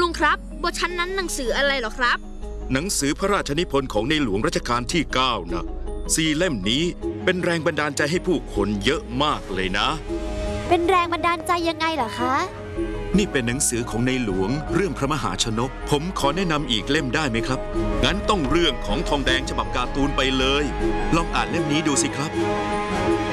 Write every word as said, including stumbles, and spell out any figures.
งครับบนชั้นนั้นหนังสืออะไรเหรอครับหนังสือพระราชนิพนธ์ของในหลวงรัชกาลที่เก้านะสี่เล่มนี้เป็นแรงบันดาลใจให้ผู้คนเยอะมากเลยนะเป็นแรงบันดาลใจยังไงเหรอคะนี่เป็นหนังสือของในหลวงเรื่องพระมหาชนกผมขอแนะนำอีกเล่มได้ไหมครับงั้นต้องเรื่องของทองแดงฉบับการ์ตูนไปเลยลองอ่านเล่มนี้ดูสิครับ